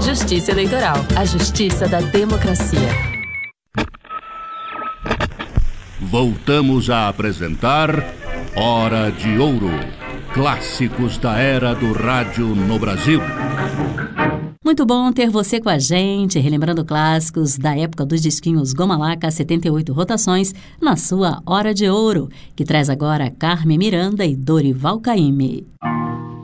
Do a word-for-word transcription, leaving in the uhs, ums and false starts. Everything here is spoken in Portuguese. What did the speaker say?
Justiça Eleitoral, a justiça da democracia. Voltamos a apresentar Hora de Ouro, clássicos da era do rádio no Brasil. Muito bom ter você com a gente, relembrando clássicos da época dos disquinhos Goma Laca, setenta e oito rotações, na sua Hora de Ouro, que traz agora Carmen Miranda e Dorival Caymmi.